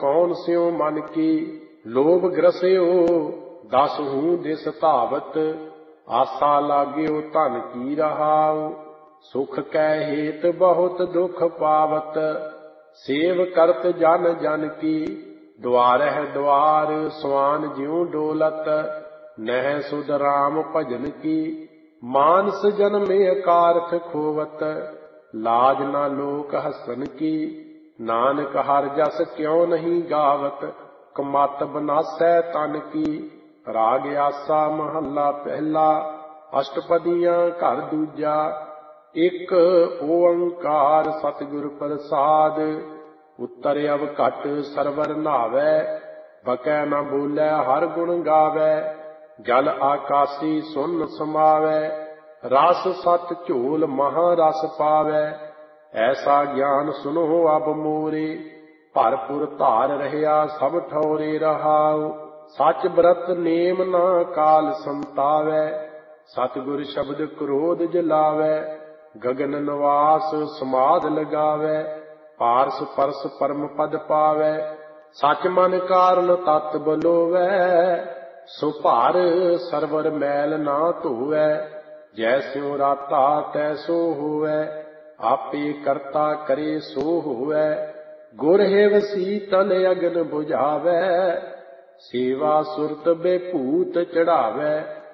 कौन स्यों मन की। लोभ ग्रस्यो दस हूँ दिस धावत, आसा लाग्यो धन की रहाओ। सुख कै हेत बहुत दुख पावत, सेव करत जन जन की। द्वारह द्वार स्वान ज्यों डोलत, नह सुध राम भजन की। मानस जन्मे अकारथ खोवत, लाज न लोक हसन की। नानक हर जस क्यों नहीं गावत, कमत बनासै तन की। राग आसा महला पहला, अष्टपदियां घर दूजा। एक ओंकार सतगुर प्रसाद, उत्तर अवघट सरवर नावै। बकै न बोलै हर गुण गावै, जल आकाशी सुन समावै। रस सत झोल महारस पावै, ऐसा ज्ञान सुनो अब मोरे। भरपुर धार रहिया सब ठौरे रहाओ, सच ब्रत नेम ना काल संतावै। सतगुर शब्द क्रोध जलावै, गगन निवास समाध लगावै। पारस परस परम पद पावै, सच मन कारण तत् बलोवै। सो भार सरवर मैल ना धोवै, जैस्यों राता तैसो होवै। आपे करता करे सो होवै, गुर हेव सीतल अगन बुझावै। सेवा सुरत बेभूत चढ़ावै,